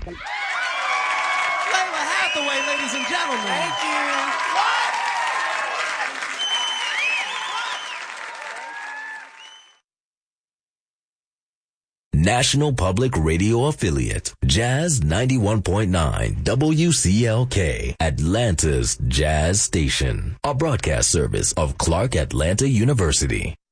Layla Hathaway, ladies and gentlemen. Thank you. What? National Public Radio affiliate, Jazz 91.9 WCLK, Atlanta's Jazz Station, a broadcast service of Clark Atlanta University.